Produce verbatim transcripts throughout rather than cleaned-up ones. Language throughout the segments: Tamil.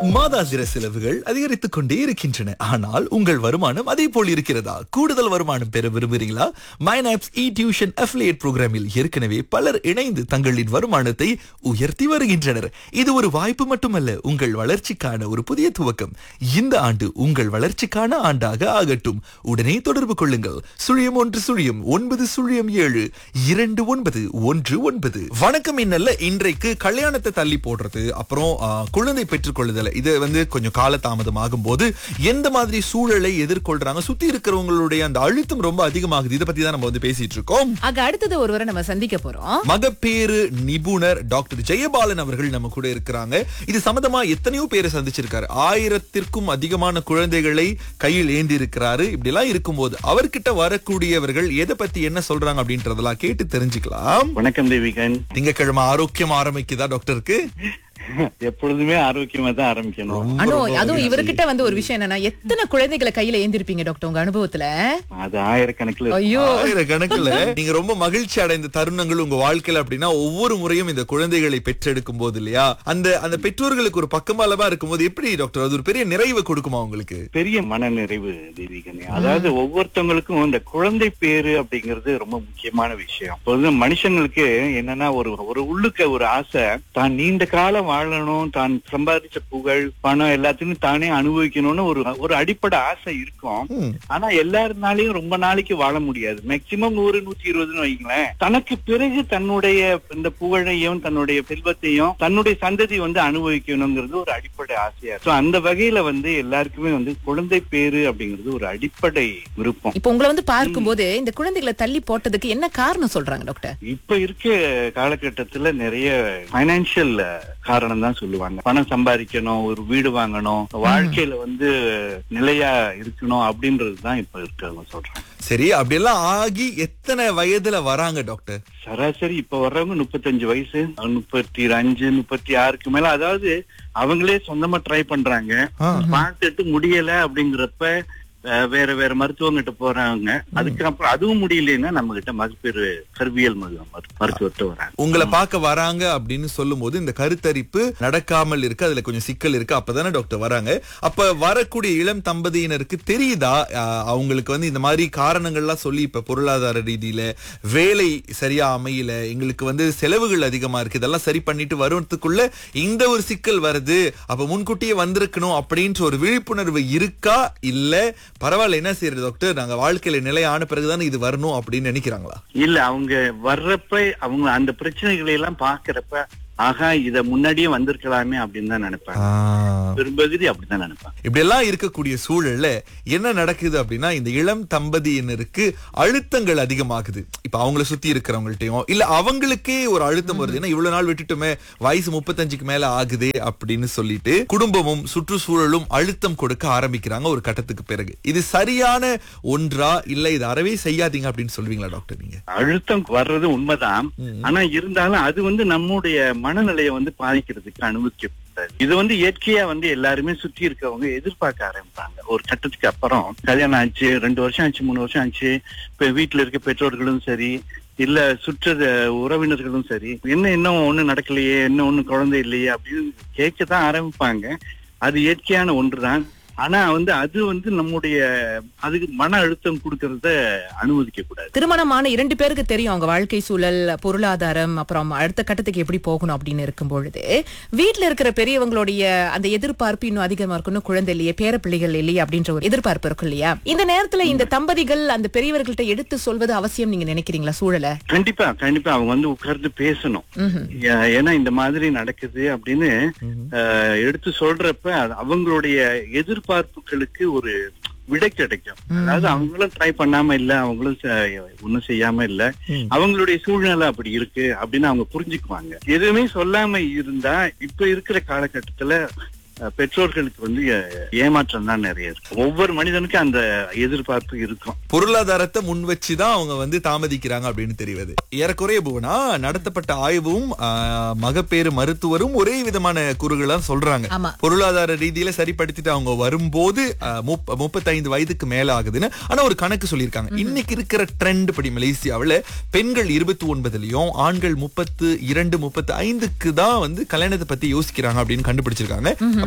மாதாந்திர செலவுகள் அதிகரித்துக் கொண்டே இருக்கின்றன. ஆனால் உங்கள் வருமானம் அதே போல் இருக்கிறதா? கூடுதல் வருமானம் பெற விரும்புகிறீங்களா? மைனாப்ஸ் இ டியூஷன் அஃபிலியேட் புரோகிராமில் ஏற்கனவே பலர் இணைந்து தங்களின் வருமானத்தை உயர்த்தி வருகின்றனர். இது ஒரு வாய்ப்பு மட்டுமல்ல, உங்கள் வளர்ச்சிக்கான ஒரு புதிய துவக்கம். இந்த ஆண்டு உங்கள் வளர்ச்சிக்கான ஆண்டாக ஆகட்டும். உடனே தொடர்பு கொள்ளுங்கள். சுழியம் ஒன்று சுழியம் ஒன்பது சுழியம் ஏழு இரண்டு ஒன்பது ஒன்று ஒன்பது. வணக்கம். இன்னல்ல இன்றைக்கு கல்யாணத்தை தள்ளி போடுறது, அப்புறம் ஆ, குழந்தை பெற்றுக் கொள்ளுதல், இது வந்து கொஞ்சம் காலதாமதம் ஆகும் போது எந்த மாதிரி சூழலை எதிர்கொள்றாங்க, சுத்தி இருக்கிறவங்களுடைய அந்த அழுத்தம் ரொம்ப அதிகமாகுது. இதை பத்தி தான் நம்ம வந்து பேசிட்டு இருக்கோம். ஆக அடுத்தது ஒருவரை நம்ம சந்திக்க போறோம். மகப்பேறு நிபுணர் டாக்டர் ஜெயபாலன் அவர்கள் நம்ம கூட இருக்கிறாங்க. இது சம்பந்தமா எத்தனையோ பேரை சந்திச்சிருக்காரு. ஆயிரத்திற்கும் அதிகமான குழந்தைகளை கையில் ஏந்தி இருக்கிறாரு. இப்படி எல்லாம் இருக்கும்போது அவர்கிட்ட வரக்கூடியவர்கள் எதை பத்தி என்ன சொல்றாங்க அப்படின்றதெல்லாம் கேட்டு தெரிஞ்சுக்கலாம். வணக்கம் தேவிகன். திங்கட்கிழமை ஆரோக்கியம் ஆரம்பிக்குதா டாக்டருக்கு? எப்பொழுதுமே ஆரோக்கியமா தான் ஆரம்பிக்கணும். அனு, அதுவும் இவர்கிட்ட வந்து ஒரு விஷயம் என்னன்னா, எத்தனை குழந்தைகளை கையில ஏந்திருப்பீங்க டாக்டர் உங்க அனுபவத்துல? அது ஆயிரக்கணக்கில். ஐயோ, ஆயிரக்கணக்குல. நீங்க ரொம்ப மகிழ்ச்சி அடைந்த தருணங்கள் உங்க வாழ்க்கையில அப்படின்னா ஒவ்வொரு முறையும் இந்த குழந்தைகளை பெற்றெடுக்கும் போது இல்லையா, அந்த அந்த பெற்றோர்களுக்கு ஒரு பக்கமாலமா இருக்கும்போது எப்படி டாக்டர் அது ஒரு பெரிய நிறைவு கொடுக்குமா உங்களுக்கு? பெரிய மன நிறைவு தேவிகன். அதாவது ஒவ்வொருத்தவங்களுக்கும் இந்த குழந்தை பேரு அப்படிங்கிறது ரொம்ப முக்கியமான விஷயம். இப்போது மனுஷங்களுக்கு என்னன்னா ஒரு ஒரு உள்ளுக்க ஒரு ஆசை, தான் நீண்ட காலம் வாழணும், தான் சம்பாதிச்ச புகழ் பணம் எல்லாத்தையும் தானே அனுபவிக்கணும்னு ஒரு ஒரு அடிப்படை ஆசை இருக்கும். ஆனா எல்லாருனாலையும் ரொம்ப நாளைக்கு வாழ முடியாது. மேக்சிமம் நூறு நூத்தி இருபதுன்னு வைங்களேன். தனக்கு பிறகு தன்னுடைய இந்த புகழையும் தன்னுடைய செல்வத்தையும் தன்னுடைய சந்ததி வந்து அனுபவிக்கணுங்கிறது ஒரு அடிப்படை ஆசையா. சோ அந்த வகையில வந்து எல்லாருக்குமே வந்து குழந்தை பேரு அப்படிங்கிறது ஒரு அடிப்படை விருப்பம். இப்ப உங்களை வந்து பார்க்கும்போது இந்த குழந்தைகளை தள்ளி போட்டதுக்கு என்ன காரணம் சொல்றாங்க டாக்டர்? இப்ப இருக்க காலகட்டத்துல நிறைய பைனான்சியல் காரணம் தான் சொல்லுவாங்க. பணம் சம்பாதிக்கணும், ஒரு வீடு வாங்கணும், வாழ்க்கையில வந்து நிலையா இருக்கணும் அப்படின்றதுதான் இப்ப இருக்கவங்க சொல்றாங்க. சரி, அப்படியெல்லாம் ஆகி எத்தனை வயதுல வராங்க டாக்டர்? சராசரி இப்ப வர்றவங்க முப்பத்தஞ்சு வயசு, முப்பத்தி அஞ்சு முப்பத்தி ஆறுக்கு மேல. அதாவது அவங்களே சொந்தமா ட்ரை பண்றாங்க, பார்த்துட்டு முடியல அப்படிங்கிறப்ப வேற வேற மருத்துவங்கிட்ட போறாங்க. அதுக்கப்புறம் அதுவும் முடியலன்னா நம்ம கிட்ட மகப்பேறு கருவியல் மருத்துவத்தை வராங்க. உங்களை பார்க்க வராங்க அப்படின்னு சொல்லும் போது இந்த கருத்தரிப்பு நடக்காமல் இருக்கு, அதுல கொஞ்சம் சிக்கல் இருக்கு, அப்பதானே டாக்டர் வராங்க. அப்ப வரக்கூடிய இளம் தம்பதியினருக்கு தெரியுதா அவங்களுக்கு வந்து இந்த மாதிரி காரணங்கள்லாம் சொல்லி, இப்ப பொருளாதார ரீதியில வேலை சரியா அமையல, எங்களுக்கு வந்து செலவுகள் அதிகமா இருக்கு, இதெல்லாம் சரி பண்ணிட்டு வருவதுக்குள்ள இந்த ஒரு சிக்கல் வருது, அப்ப முன்கூட்டியே வந்திருக்கணும் அப்படின்ற ஒரு விழிப்புணர்வு இருக்கா? இல்ல பரவாயில்ல என்ன செய்யறது டாக்டர், நாங்க வாழ்க்கையில நிலையான பிறகுதானே இது வரணும் அப்படின்னு நினைக்கிறாங்களா? இல்ல, அவங்க வர்றப்ப அவங்க அந்த பிரச்சனைகளை எல்லாம் பாக்குறப்ப ஆகா இத முன்னாடியே வந்திருக்கலாமே அப்படின்னு தான் நினைப்பாங்க. பெரும்பகுதி அப்படிதான் நினைப்பாங்க. இப்படி எல்லாம் இருக்கக்கூடிய சூழல்ல என்ன நடக்குது அப்படின்னா, இந்த இளம் தம்பதியினருக்கு அழுத்தங்கள் அதிகமாகுது. இப்ப அவங்கள சுத்தி இருக்கிறவங்கள்ட்டையும் இல்ல அவங்களுக்கே ஒரு அழுத்தம் வருது. ஏன்னா இவ்வளவு நாள் விட்டுட்டுமே, வயசு முப்பத்தஞ்சுக்கு மேல ஆகுதே அப்படின்னு சொல்லிட்டு குடும்பமும் சுற்றுச்சூழலும் அழுத்தம் கொடுக்க ஆரம்பிக்கிறாங்க ஒரு கட்டத்துக்கு பிறகு. இது சரியான ஒன்றா இல்ல இது அறவே செய்யாதீங்க அப்படின்னு சொல்லுவீங்களா டாக்டர் நீங்க? அழுத்தம் வர்றது உண்மைதான். ஆனா இருந்தாலும் அது வந்து நம்முடைய மனநிலையை வந்து பாதிக்கிறதுக்கு அனுமதிக்கப்பட்டது. இது வந்து இயற்கையா வந்து எல்லாருமே சுத்தி இருக்கவங்க எதிர்பார்க்க ஆரம்பிப்பாங்க. ஒரு கட்டத்துக்கு அப்புறம் கல்யாணம் ஆச்சு, ரெண்டு வருஷம் ஆச்சு, மூணு வருஷம் ஆச்சு, இப்ப வீட்டுல இருக்க பெற்றோர்களும் சரி இல்ல சுற்ற உறவினர்களும் சரி, என்ன இன்னும் ஒண்ணு நடக்கலையே, இன்னும் ஒண்ணு குழந்தை இல்லையே அப்படின்னு கேட்கத்தான் ஆரம்பிப்பாங்க. அது இயற்கையான ஒன்றுதான். ஆனா வந்து அது வந்து நம்முடைய அதுக்கு மன அழுத்தம் கொடுக்கறத அனுமதிக்க கூடாது. திருமணமான இரண்டு பேருக்கு தெரியும் அவங்க வாழ்க்கை சூழல், பொருளாதாரம், அப்புறம் அடுத்த கட்டத்துக்கு எப்படி போகணும் அப்படின்னு இருக்கும் பொழுது வீட்டுல இருக்கிற பெரியவங்களுடைய அந்த எதிர்பார்ப்பு இன்னும் அதிகமா இருக்கணும். குழந்தை இல்லையே, பேர பிள்ளைகள் இல்லையே அப்படின்ற ஒரு எதிர்பார்ப்பு இருக்கும் இல்லையா? இந்த நேரத்துல இந்த தம்பதிகள் அந்த பெரியவர்கள்ட்ட எடுத்து சொல்வது அவசியம் நீங்க நினைக்கிறீங்களா சூழலை? கண்டிப்பா கண்டிப்பா அவங்க வந்து உட்கார்ந்து பேசணும். ஏன்னா இந்த மாதிரி நடக்குது அப்படின்னு எடுத்து சொல்றப்ப அவங்களுடைய எதிர்ப்பு பார்ப்புகளுக்கு ஒரு விடை கிடைக்கும். அதாவது அவங்களும் ட்ரை பண்ணாம இல்ல, அவங்களும் ஒண்ணும் செய்யாம இல்ல, அவங்களுடைய சூழ்நிலை அப்படி இருக்கு அப்படின்னு அவங்க புரிஞ்சுக்குவாங்க. எதுவுமே சொல்லாம இருந்தா இப்ப இருக்கிற காலகட்டத்துல பெற்றோர்களுக்கு வந்து ஏமாற்றம் தான் நிறைய இருக்கு. ஒவ்வொரு மனிதனுக்கும் அந்த எதிர்பார்ப்பு இருக்கும். பொருளாதாரத்தை முன் வச்சுதான் அவங்க வந்து தாமதிக்கிறாங்க அப்படின்னு தெரிவது. ஏறக்குறைய போனா நடத்தப்பட்ட ஆய்வும் மகப்பேறு மருத்துவரும் ஒரே விதமான கூறுகளா சொல்றாங்க. பொருளாதார ரீதியில சரிப்படுத்திட்டு அவங்க வரும்போது முப்பத்தைந்து வயதுக்கு மேல ஆகுதுன்னு. ஆனா ஒரு கணக்கு சொல்லியிருக்காங்க. இன்னைக்கு இருக்கிற ட்ரெண்ட் படி மலேசியாவில் பெண்கள் இருபத்தி ஒன்பதுலயும் ஆண்கள் முப்பத்து இரண்டு முப்பத்தி ஐந்துக்கு தான் வந்து கல்யாணத்தை பத்தி யோசிக்கிறாங்க அப்படின்னு கண்டுபிடிச்சிருக்காங்க.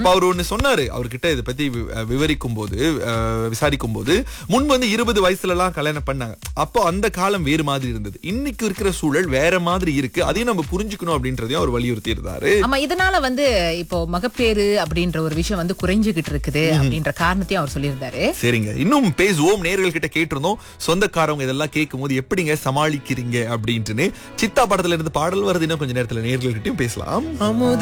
அப்ப அவர் ஒண்ணு சொன்னாரு, அவர்கிட்ட இதை பத்தி வி- விவரிக்கும் போது அஹ், விசாரிக்கும் போது முன்பு வந்து இருபது வயசுல எல்லாம் கல்யாணம் பண்ணாங்க. அப்போ அந்த காலம் வேறு மாதிரி இருந்தது, இன்னைக்கு இருக்கிற சூழல் வேற மாதிரி இருக்கு, அதையும் நம்ம புரிஞ்சுக்கணும் அப்படின்றதையும் அவர் வலியுறுத்தி இருந்தாரு. ஆமா, இதனால வந்து இப்போ மகப்பேறு அப்படின்ற ஒரு விஷயம் வந்து குறைஞ்சுகிட்டு இருக்குது அப்படின்ற காரணத்தையும் அவர் சொல்லியிருந்தாரு. சரிங்க, இன்னும் பேசுவோம். நேர்கள் கிட்ட கேட்டிருந்தோம், சொந்தக்காரவங்க இதெல்லாம் கேட்கும் போது எப்படிங்க சமாளிக்கிறீங்க அப்படின்ட்டுன்னு. சித்தா படத்துல இருந்து பாடல் வருது, இன்னும் கொஞ்ச நேரத்துல நேர்கள் கிட்டயும் பேசலாம். அமுத